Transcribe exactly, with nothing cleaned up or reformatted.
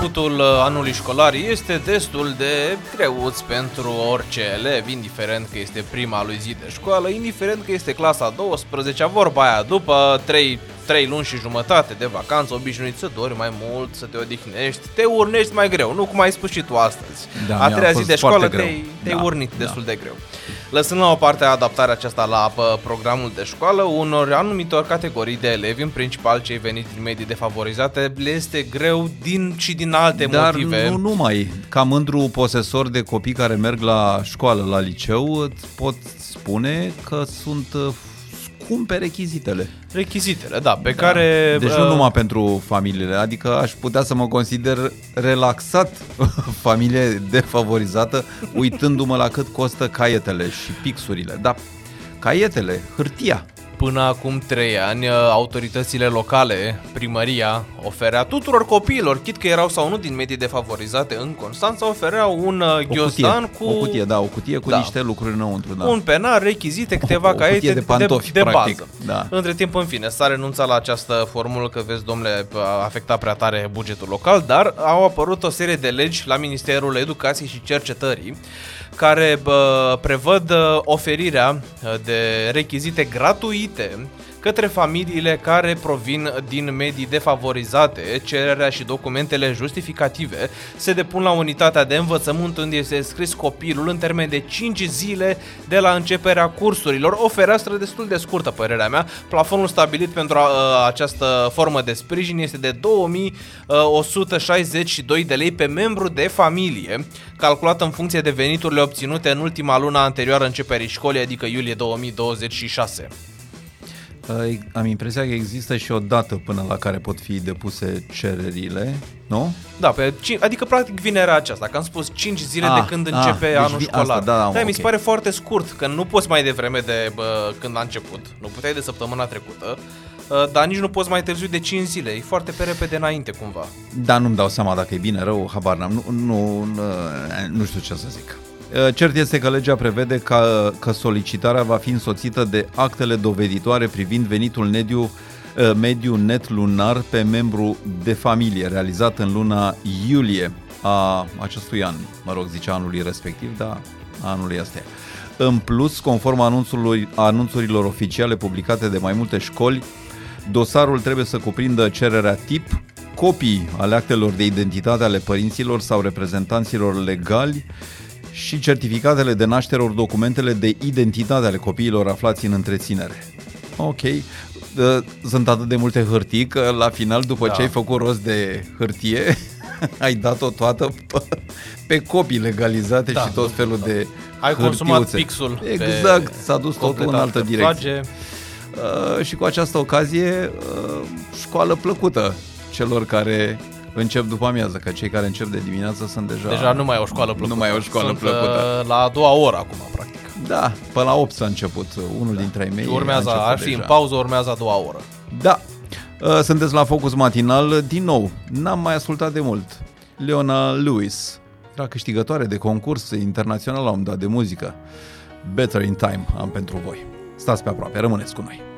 începutul anului școlar este destul de greuț pentru orice elev, indiferent că este prima lui zi de școală, indiferent că este clasa a douăsprezecea, vorba aia, după trei trei luni și jumătate de vacanță, obișnuit să dormi mai mult, să te odihnești, te urnești mai greu, nu cum ai spus și tu astăzi. Da, a treia zi de școală te-ai, te-ai da, urnit da. destul de greu. Lăsând la o parte adaptarea aceasta la programul de școală, unor anumitor categorii de elevi, în principal cei veniți din medii defavorizate, le este greu din și din alte Dar motive. nu numai. Ca mândru posesor de copii care merg la școală, la liceu, îți pot spune că sunt scumpe rechizitele. Rechizitele, da, pe da. care... Deci nu numai pentru familiile, adică aș putea să mă consider relaxat familie defavorizată, uitându-mă la cât costă caietele și pixurile. Da, caietele, hârtia. Până acum trei ani, autoritățile locale, primăria, oferea tuturor copiilor, chit că erau sau nu din medii defavorizate în Constanța, ofereau un ghiozdan cu... O cutie, da, o cutie cu da. niște lucruri înăuntru. Da. Un penar, rechizite, câteva o, o caiete de, pantofi, de, de practic, bază. Da. Între timp, în fine, s-a renunțat la această formulă că, vezi, domnule, a afectat prea tare bugetul local, dar au apărut o serie de legi la Ministerul Educației și Cercetării care bă, prevăd oferirea de rechizite gratuite către familiile care provin din medii defavorizate. Cererea și documentele justificative se depun la unitatea de învățământ unde este înscris copilul în termen de cinci zile de la începerea cursurilor. O fereastră destul de scurtă, părerea mea. Plafonul stabilit pentru a, această formă de sprijin este de două mii o sută șaizeci și doi de lei pe membru de familie, calculat în funcție de veniturile obținute în ultima lună anterioară începerii școlii, adică iulie două mii douăzeci și șase. Am impresia că există și o dată până la care pot fi depuse cererile, nu? Da, pe, adică practic vinerea aceasta, că am spus cinci zile ah, de când ah, începe deci anul școlar. Asta, da, da, da, okay. Mi se pare foarte scurt, că nu poți mai devreme de bă, când a început, nu puteai de săptămâna trecută, dar nici nu poți mai târziu de cinci zile, e foarte pe repede înainte cumva. Da, nu-mi dau seama dacă e bine, rău, habar n-am, nu, nu, nu, nu știu ce să zic. Cert este că legea prevede că, că solicitarea va fi însoțită de actele doveditoare privind venitul mediu, mediu net lunar pe membru de familie, realizat în luna iulie a acestui an, mă rog, zice anului respectiv, dar anului ăsta. În plus, conform anunțului, anunțurilor oficiale publicate de mai multe școli, dosarul trebuie să cuprindă cererea tip, copii ale actelor de identitate ale părinților sau reprezentanților legali și certificatele de naștere ori documentele de identitate ale copiilor aflați în întreținere. Ok, sunt atât de multe hârtii că la final, după da. ce ai făcut rost de hârtie, ai dat-o toată pe copii legalizate da. și tot felul de ai hârtiuțe. Consumat pixul. Exact, s-a dus totul în altă direcție. Uh, și cu această ocazie, uh, școală plăcută celor care încep după amiază, că cei care încep de dimineață sunt deja... Deja nu mai e o școală plăcută. Nu mai e o școală sunt plăcută. la a doua oră acum, practic. Da, până la opt s-a început. Unul da. dintre ei mei urmează, ar fi deja. În pauză, urmează a doua oră. Da. Sunteți la Focus Matinal. Din nou, n-am mai ascultat de mult. Leona Lewis era câștigătoare de concurs internațional la un dat de muzică. Better in Time am pentru voi. Stați pe aproape, rămâneți cu noi.